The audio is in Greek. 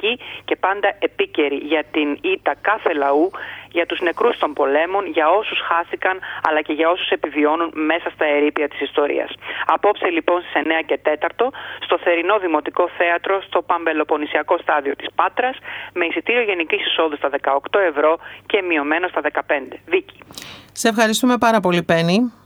σημαντική και πάντα επίκαιρη για την ήττα κάθε λαού, για τους νεκρούς των πολέμων, για όσους χάθηκαν, αλλά και για όσους επιβιώνουν μέσα στα ερείπια της ιστορίας. Απόψε λοιπόν στις 9 και 4 στο θερινό Δημοτικό Θέατρο στο Παμπελοποννησιακό στάδιο της Πάτρας, με εισιτήριο γενικής εισόδου στα 18 ευρώ και μειωμένο στα 15. Βίκη. Σε ευχαριστούμε πάρα πολύ, Πέννη.